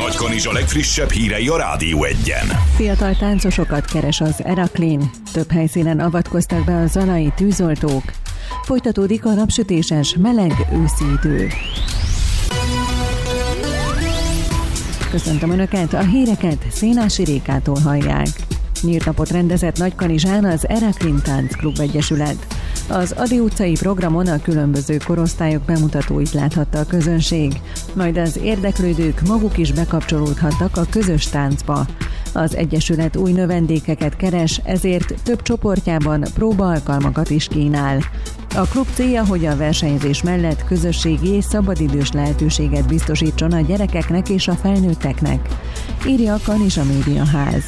Nagykanizs a legfrissebb hírei a Rádió 1-en. Fiatal táncosokat keres az Eraklin. Több helyszínen avatkoztak be a zalai tűzoltók. Folytatódik a napsütéses, meleg őszi idő. Köszöntöm Önöket, a híreket Szénási Rékától hallják. Nyílt napot rendezett Nagykanizsán az Eraklin Táncklub Egyesület. Az Ady utcai programon a különböző korosztályok bemutatóit láthatta a közönség, majd az érdeklődők maguk is bekapcsolódhattak a közös táncba. Az Egyesület új növendékeket keres, ezért több csoportjában próbaalkalmakat is kínál. A klub célja, hogy a versenyzés mellett közösségi és szabadidős lehetőséget biztosítson a gyerekeknek és a felnőtteknek, írja a Kanizsa Médiaház.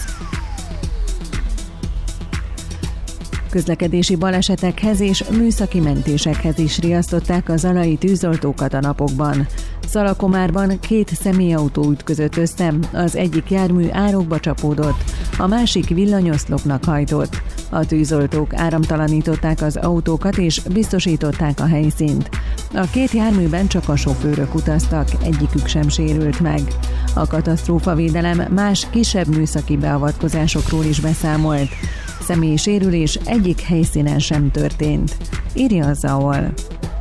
Közlekedési balesetekhez és műszaki mentésekhez is riasztották a zalai tűzoltókat a napokban. Zalakomárban 2 személyautó ütközött össze, az egyik jármű árokba csapódott, a másik villanyoszlopnak hajtott. A tűzoltók áramtalanították az autókat és biztosították a helyszínt. A 2 járműben csak a sofőrök utaztak, egyikük sem sérült meg. A katasztrófavédelem más kisebb műszaki beavatkozásokról is beszámolt. Személyi sérülés egyik helyszínen sem történt, írja a ZAOL.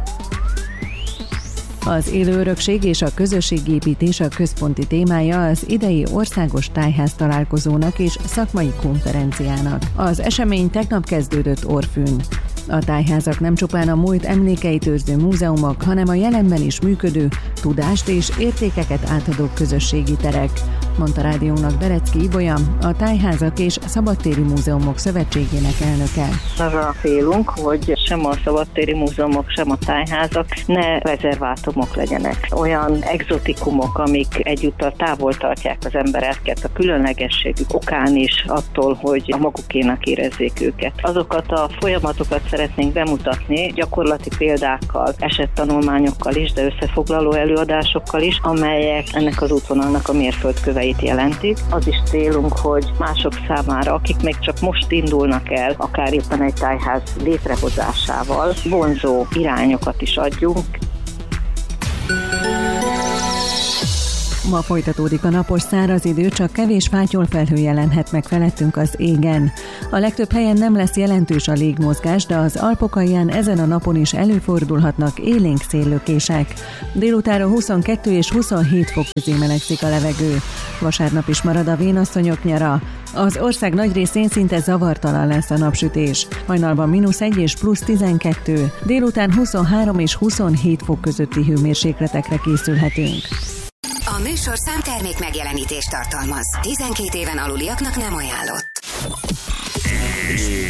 Az élő örökség és a közösségépítés a központi témája az idei országos tájház találkozónak és szakmai konferenciának. Az esemény tegnap kezdődött Orfűn. A tájházak nem csupán a múlt emlékeit őrző múzeumok, hanem a jelenben is működő, tudást és értékeket átadó közösségi terek, mondta rádiónak Berecki Ibolya, a Tájházak és Szabadtéri Múzeumok Szövetségének elnöke. Arra félünk, hogy sem a szabadtéri múzeumok, sem a tájházak ne rezervátumok legyenek. Olyan egzotikumok, amik egyúttal távol tartják az embereket a különlegességük okán is attól, hogy a magukénak érezzék őket. Azokat a folyamatokat szeretnénk bemutatni gyakorlati példákkal, esettanulmányokkal is, de összefoglaló előadásokkal is, amelyek ennek az útvonalnak a mérföldköveit jelentik. Az is célunk, hogy mások számára, akik még csak most indulnak el, akár éppen egy tájház létrehozásával, vonzó irányokat is adjunk. Ma folytatódik a napos száraz idő, csak kevés fátyolfelhő jelenhet meg felettünk az égen. A legtöbb helyen nem lesz jelentős a légmozgás, de az Alpok alján ezen a napon is előfordulhatnak élénk széllökések. Délutánra 22 és 27 fok közé melegszik a levegő. Vasárnap is marad a vénasszonyok nyara. Az ország nagy részén szinte zavartalan lesz a napsütés. Hajnalban -1 és +12, délután 23 és 27 fok közötti hőmérsékletekre készülhetünk. A műsorszám termék megjelenítést tartalmaz. 12 éven aluliaknak nem ajánlott.